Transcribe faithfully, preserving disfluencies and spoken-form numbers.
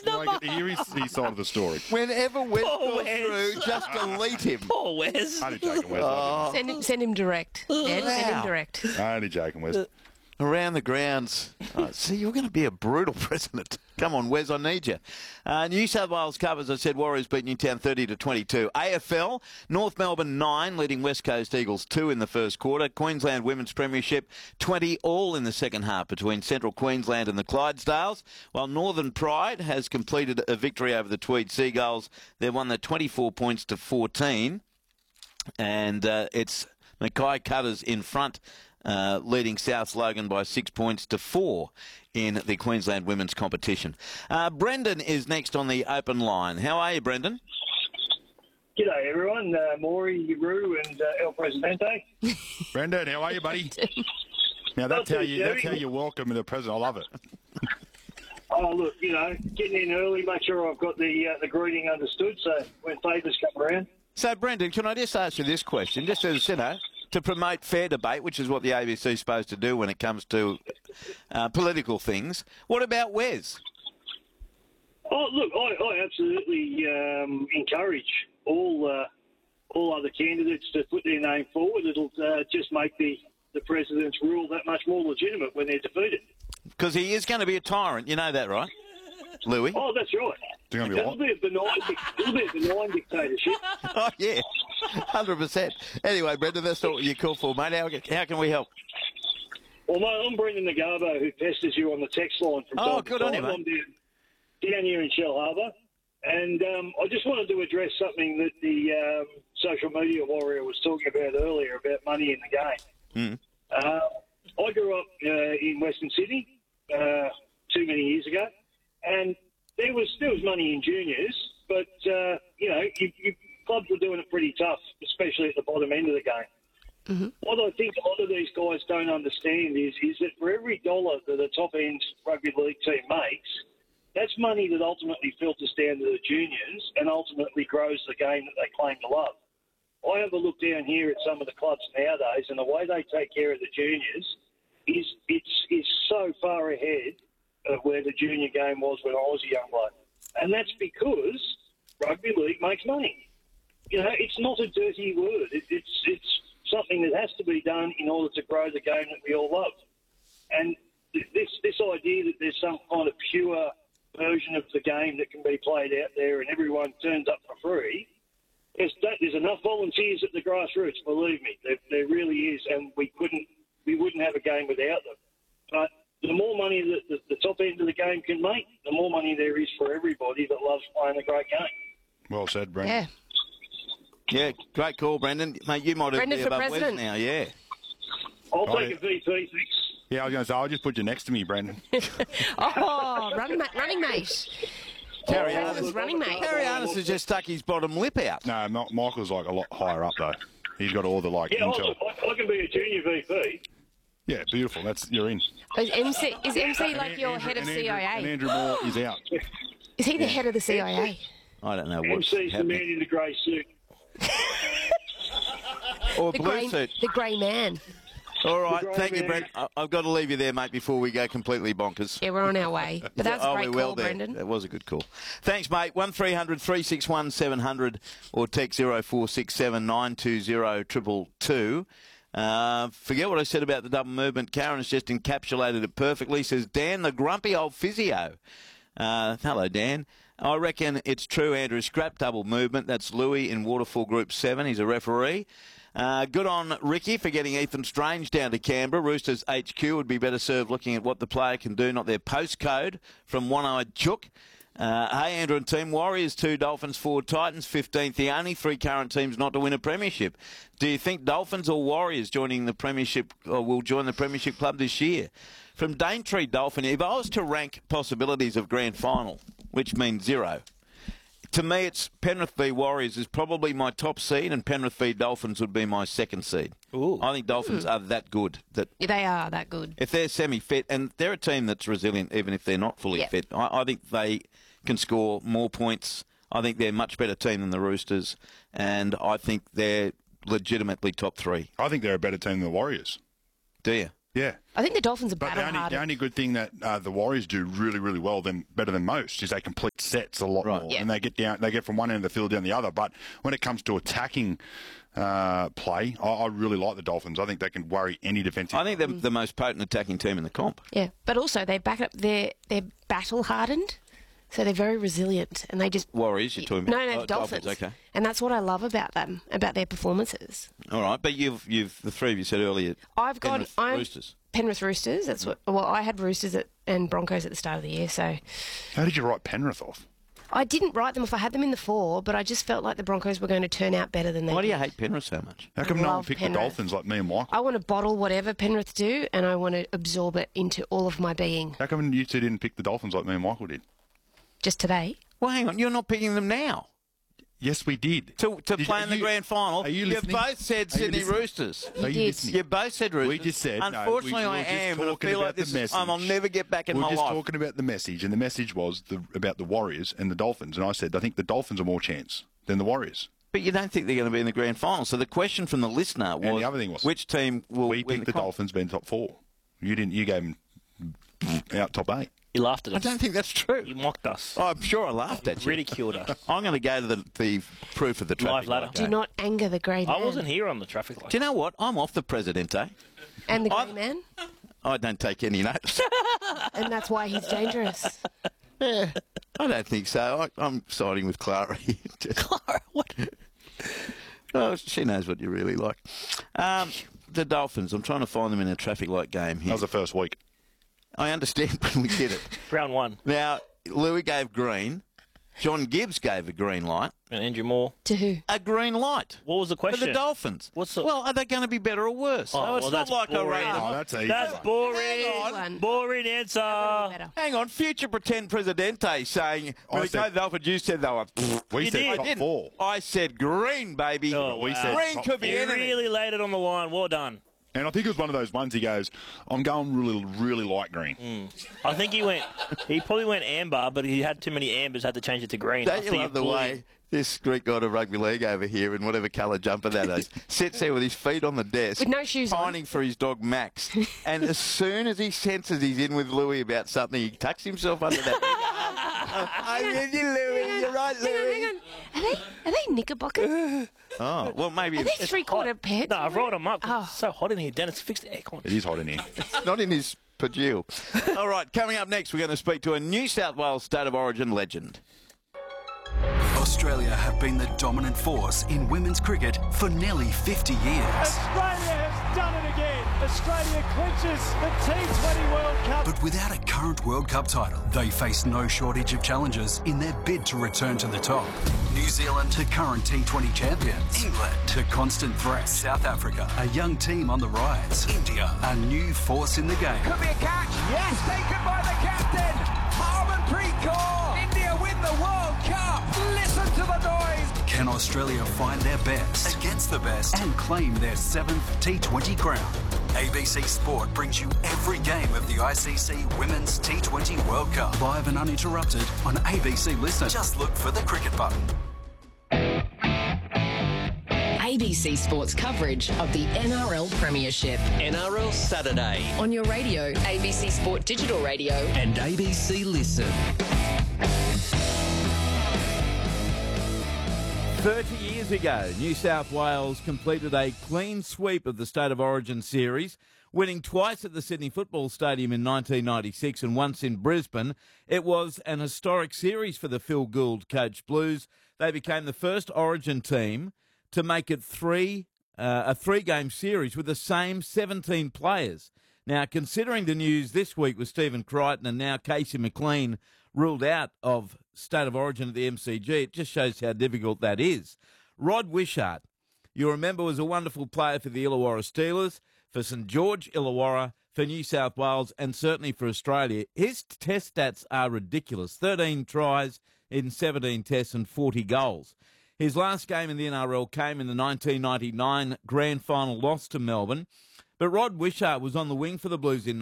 I get to hear his, his side of the story. Whenever Wes Poor calls Wes. through, just delete him. Poor Wes. Only joking, Wes. Oh. Send him, send him direct. Dad, send him Wow. direct. Only joking, Wes. Around the grounds. Oh, see, you're going to be a brutal president. Come on, Wes, I need you. Uh, New South Wales Cup, as I said, Warriors beat Newtown thirty to twenty-two. A F L, North Melbourne nine, leading West Coast Eagles two in the first quarter. Queensland Women's Premiership twenty all in the second half between Central Queensland and the Clydesdales, while Northern Pride has completed a victory over the Tweed Seagulls. They won the twenty-four points to fourteen, and uh, it's Mackay Cutters in front, Uh, leading South Logan by six points to four in the Queensland women's competition. Uh, Brendan is next on the open line. How are you, Brendan? G'day, everyone. Uh, Maury, Roo, and uh, El Presidente. Brendan, how are you, buddy? Now, that's how, you, that's how you welcome the president. I love it. Oh, look, you know, getting in early, make sure I've got the uh, the greeting understood, so when favours come around. So, Brendan, can I just ask you this question? Just as, you know, to promote fair debate, which is what the A B C is supposed to do when it comes to uh, political things. What about Wes? Oh, look, I, I absolutely um, encourage all uh, all other candidates to put their name forward. It'll uh, just make the, the president's rule that much more legitimate when they're defeated. Because he is going to be a tyrant. You know that, right, Louis? Oh, that's right. It's gonna be a It'll lot. be a benign, it'll be a benign dictatorship. Oh, yeah, one hundred percent. Anyway, Brendan, that's not what you're called for, mate. How, how can we help? Well, mate, I'm Brendan Nagabo, who pesters you on the text line from Oh, time to good on you, time. mate. I'm down, down here in Shell Harbour. And um, I just wanted to address something that the um, social media warrior was talking about earlier about money in the game. Mm. Uh, I grew up uh, in Western Sydney uh, too many years ago, and there was there was money in juniors, but uh, you know, you, you, clubs were doing it pretty tough, especially at the bottom end of the game. Mm-hmm. What I think a lot of these guys don't understand is is that for every dollar that a top end rugby league team makes, that's money that ultimately filters down to the juniors and ultimately grows the game that they claim to love. I have a look down here at some of the clubs nowadays, and the way they take care of the juniors is it's is so far ahead of where the junior game was when I was a young bloke. And that's because rugby league makes money. You know, it's not a dirty word. It, it's it's something that has to be done in order to grow the game that we all love. And th- this this idea that there's some kind of pure version of the game that can be played out there and everyone turns up for free, there's, there's enough volunteers at the grassroots, believe me. There, there really is, and we couldn't, we wouldn't have a game without them. But the more money that the, the top end of the game can make, the more money there is for everybody that loves playing a great game. Well said, Brendan. Yeah. Yeah, great call, Brendan. Mate, you might Brendan be for above Wes president. now, yeah. I'll Oh, take yeah. a V P, thanks. Yeah, I was going to say, I'll just put you next to me, Brendan. Oh, running, ma- running mate. Carry Oh, on. President's running mate. Harry Arnott has just stuck his bottom lip out. No, Ma- Michael's like a lot higher up, though. He's got all the, like, Yeah, intel. I, I can be a junior V P. Yeah, beautiful. That's You're in. Is M C, is M C like And your Andrew- head of and Andrew- C I And A? Andrew Moore is out. Is he the head of the C I A? I don't know M what's C's the man happening. in the grey suit. Or a The blue grey, suit. the grey man. All right, grey thank you, man. Brent. I- I've got to leave you there, mate, before we go completely bonkers. Yeah, we're on our way. But that's a Oh, great we're well call, there. Brendan. That was a good call. Thanks, mate. one three hundred three six one seven hundred or text zero four six seven nine two zero two two. Uh, forget what I said about the double movement. Karen has just encapsulated it perfectly. Says, Dan, the grumpy old physio. Uh, hello, Dan. I reckon it's true, Andrew. Scrap double movement. That's Louis in Waterfall Group seven. He's a referee. Uh, good on Ricky for getting Ethan Strange down to Canberra. Roosters H Q would be better served looking at what the player can do, not their postcode from One-Eyed Chook. Uh, hey, Andrew and team. Warriors two, Dolphins four, Titans fifteenth. The only three current teams not to win a premiership. Do you think Dolphins or Warriors joining the premiership or will join the premiership club this year? From Daintree Dolphin, if I was to rank possibilities of grand final, which means zero, to me it's Penrith v Warriors is probably my top seed and Penrith v Dolphins would be my second seed. Ooh. I think Dolphins are that good that Yeah, they are that good. if they're semi-fit, and they're a team that's resilient even if they're not fully Yeah. fit, I, I think they can score more points. I think they're a much better team than the Roosters, and I think they're legitimately top three. I think they're a better team than the Warriors. Do you? Yeah. I think the Dolphins are But the battle only, the hardened. only good thing that uh, the Warriors do really, really well, than better than most, is they complete sets a lot Right. more, Yeah. and they get down, they get from one end of the field down the other. But when it comes to attacking uh, play, I, I really like the Dolphins. I think they can worry any defensive. I think they're the most potent attacking team in the comp. Yeah, but also they back up. They're they're battle hardened, so they're very resilient, and they just Warriors, you're talking about? no, no, Oh, the Dolphins. Okay. And that's what I love about them, about their performances. All right, but you've you've the three of you said earlier. I've got Penrith I'm Roosters. Penrith Roosters. That's what. Well, I had Roosters at, and Broncos at the start of the year, so How did you write Penrith off? I didn't write them off. I had them in the four, but I just felt like the Broncos were going to turn out better than they Why do did. you hate Penrith so much? How come no one love picked Penrith. the Dolphins like me and Michael? I want to bottle whatever Penrith do, and I want to absorb it into all of my being. How come you two didn't pick the Dolphins like me and Michael did? Just today. Well, hang on, you're not picking them now Yes, we did. to to Did- play are in the you- grand final. are you You've listening? both said Are you Sydney listening? Roosters. Are you did. listening? You both said Roosters. We just said, no, Unfortunately, we- we I were just am, and I talking feel about like the this is, I'm, I'll message. never get back in We're my just life. talking about the message, and the message was the, about the Warriors and the Dolphins. And I said, I think the Dolphins are more chance than the Warriors. But you don't think they're going to be in the grand final. So the question from the listener was, the other thing was, which team will We win picked the the comp? Dolphins being top four. You didn't. You gave them out top eight. You laughed at I us. don't think that's true. You mocked us. Oh, I'm sure I laughed at you. Ridiculed us. I'm going to go to the, the proof of the traffic Live ladder. light Do game. not anger the grey man. I wasn't here on the traffic light. Do you know what? I'm off the Presidente. And the grey I've- man. I don't take any notice. And that's why he's dangerous. Yeah, I don't think so. I, I'm siding with Clara. Clara, what? Oh, she knows what you really like. Um, the Dolphins. I'm trying to find them in a traffic light game That here. was the first week. I understand when we did it. Round one. Now, Louis gave green. John Gibbs gave a green light. And Andrew Moore. To who? A green light. What was the For question? the Dolphins. What's the- Well, are they going to be better or worse? Oh, Oh, it's well, not that's like I boring. rated them. Oh, that's easy. That's one. boring. Hang on. Boring answer. Better. Hang on, future pretend Presidente saying, when I we said- go Dolphins, you said they were... We You said did. top I didn't. four. I said green, baby. Oh, We wow. said Green top could be You anything. really laid it on the line. Well done. And I think it was one of those ones he goes, I'm going really, really light green. I think he went. He probably went amber, but he had too many ambers. Had to change it to green. I Don't you think love it the blew way him. this Greek god of rugby league over here in whatever colour jumper that is sits there with his feet on the desk, With no shoes on. pining for his dog Max, and as soon as he senses he's in with Louis about something, he tucks himself under that. I'm with you, Louis. You're right, Hang on, Louis. hang on. Are they, are they knickerbockers? Oh, well, maybe Are they it's three-quarter pants? No, I've rolled them up. Oh. It's so hot in here, Dennis. Fix the aircon. It is hot in here. not in his pajille. All right, coming up next, we're going to speak to a New South Wales State of Origin legend. Australia have been the dominant force in women's cricket for nearly fifty years. Australia has done it again. Australia clinches the T twenty World Cup. But without a current World Cup title, they face no shortage of challenges in their bid to return to the top. New Zealand, the current T twenty champions. England, the constant threat. South Africa, a young team on the rise. India, a new force in the game. Could be a catch. Yes, taken by the captain. Harmanpreet Kaur. India win the World Cup. Listen to the noise. Can Australia find their best against the best and claim their seventh T twenty crown? A B C Sport brings you every game of the I C C Women's T twenty World Cup, live and uninterrupted on A B C Listen. Just look for the cricket button. A B C Sports coverage of the N R L Premiership. N R L Saturday On your radio, A B C Sport Digital Radio. and A B C Listen. thirty years ago, New South Wales completed a clean sweep of the State of Origin series, winning twice at the Sydney Football Stadium in nineteen ninety-six and once in Brisbane. It was an historic series for the Phil Gould coached Blues. They became the first Origin team to make it three uh, a three-game series with the same seventeen players. Now, considering the news this week with Stephen Crichton and now Casey McLean ruled out of State of Origin at the M C G, it just shows how difficult that is. Rod Wishart, you remember, was a wonderful player for the Illawarra Steelers, for St George Illawarra, for New South Wales, and certainly for Australia. His test stats are ridiculous. thirteen tries in seventeen tests and forty goals. His last game in the N R L came in the nineteen ninety-nine grand final loss to Melbourne. But Rod Wishart was on the wing for the Blues in